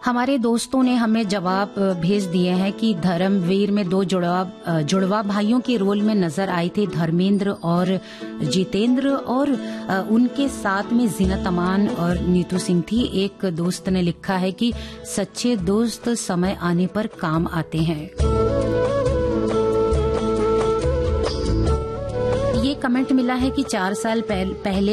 हमारे दोस्तों ने हमें जवाब भेज दिए हैं कि धर्मवीर में 2 जुड़वा भाइयों के रोल में नजर आए थे धर्मेंद्र और जितेंद्र, और उनके साथ में जीनत अमान और नीतू सिंह थी। एक दोस्त ने लिखा है कि सच्चे दोस्त समय आने पर काम आते हैं। ये कमेंट मिला है कि 4 साल पहले